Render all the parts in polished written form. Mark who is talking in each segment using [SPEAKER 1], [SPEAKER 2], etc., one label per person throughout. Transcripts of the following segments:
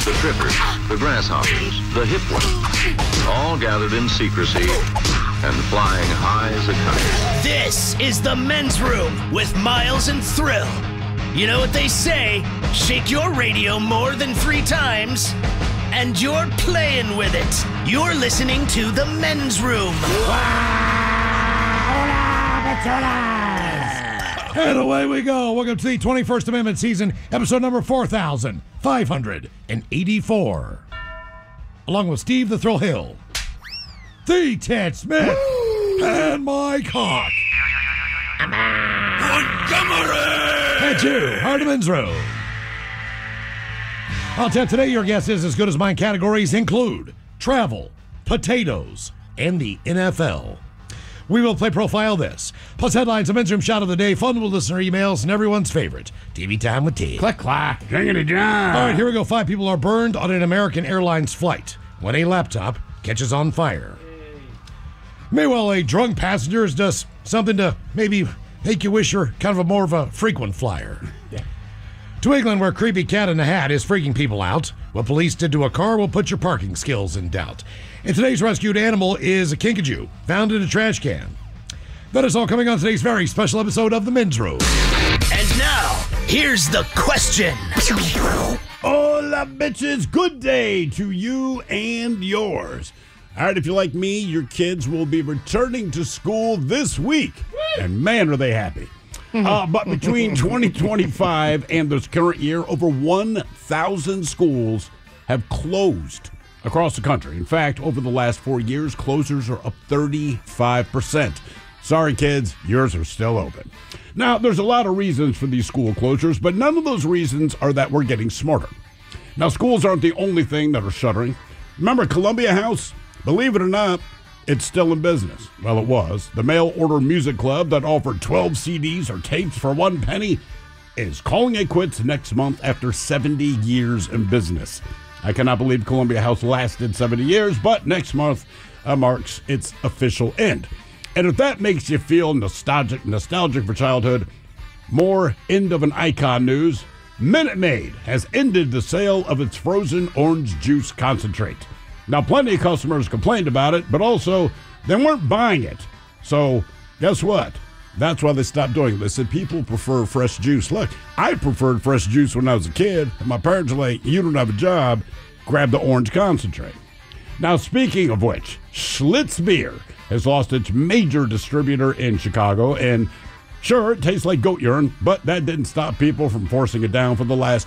[SPEAKER 1] the trippers, the grasshoppers, the hip ones, all gathered in secrecy and flying high as a kite.
[SPEAKER 2] This is the Men's Room with Miles and Thrill. You know what they say, shake your radio more than 3 times, and you're playing with it. You're listening to the Men's Room.
[SPEAKER 3] And away we go. Welcome to the 21st Amendment season, episode number 4584. Along with Steve the Thrill Hill, the Ted Smith, and Mike Hawk. And you, Hardman's Road. I'll tell you today your guess is as good as mine. Categories include travel, potatoes, and the NFL. We will play Profile This, plus headlines, a Men's Room shot of the day, fun with listener emails, and everyone's favorite, TV Time with Ted.
[SPEAKER 4] Click, clack, jingity John.
[SPEAKER 3] All right, here we go. 5 people are burned on an American Airlines flight when a laptop catches on fire. Meanwhile, a drunk passenger does something to maybe make you wish you're kind of more of a frequent flyer. To England, where creepy cat in a hat is freaking people out. What police did to a car will put your parking skills in doubt. And today's rescued animal is a kinkajou, found in a trash can. That is all coming on today's very special episode of The Men's Room.
[SPEAKER 2] And now, here's the question.
[SPEAKER 4] Hola, bitches. Good day to you and yours. All right, if you're like me, your kids will be returning to school this week. And man, are they happy. But between 2025 and this current year, over 1,000 schools have closed across the country. In fact, over the last 4 years, closures are up 35%. Sorry, kids, yours are still open. Now, there's a lot of reasons for these school closures, but none of those reasons are that we're getting smarter. Now, schools aren't the only thing that are shuttering. Remember Columbia House? Believe it or not, it's still in business. Well, it was. The mail-order music club that offered 12 CDs or tapes for 1 penny is calling it quits next month after 70 years in business. I cannot believe Columbia House lasted 70 years, but next month marks its official end. And if that makes you feel nostalgic for childhood, more end of an icon news. Minute Maid has ended the sale of its frozen orange juice concentrate. Now, plenty of customers complained about it, but also they weren't buying it. So, guess what? That's why they stopped doing it. They said people prefer fresh juice. Look, I preferred fresh juice when I was a kid, and my parents were like, you don't have a job, grab the orange concentrate. Now, speaking of which, Schlitz Beer has lost its major distributor in Chicago, and sure, it tastes like goat urine, but that didn't stop people from forcing it down for the last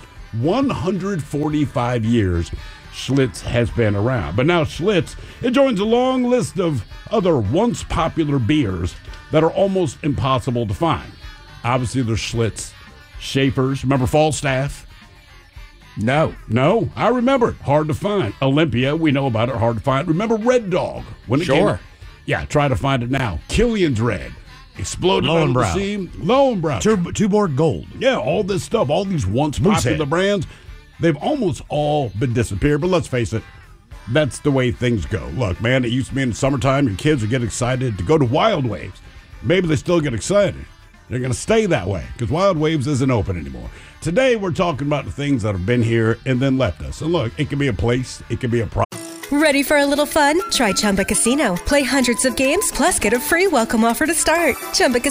[SPEAKER 4] 145 years. Schlitz has been around. But now Schlitz, it joins a long list of other once popular beers that are almost impossible to find. Obviously, there's Schlitz, Schaefer's. Remember Falstaff?
[SPEAKER 3] No.
[SPEAKER 4] No? I remember it. Hard to find. Olympia, we know about it. Hard to find. Remember Red Dog? When it came out? Yeah, try to find it now. Killian's Red. Exploded out of the sea. Lowenbrow.
[SPEAKER 3] Tuborg Gold.
[SPEAKER 4] Yeah, all this stuff. All these once popular brands. They've almost all been disappeared, but let's face it, that's the way things go. Look, man, it used to be in the summertime, your kids would get excited to go to Wild Waves. Maybe they still get excited. They're going to stay that way because Wild Waves isn't open anymore. Today, we're talking about the things that have been here and then left us. And look, it can be a place, it can be a product.
[SPEAKER 5] Ready for a little fun? Try Chumba Casino. Play hundreds of games, plus get a free welcome offer to start. Chumba Casino.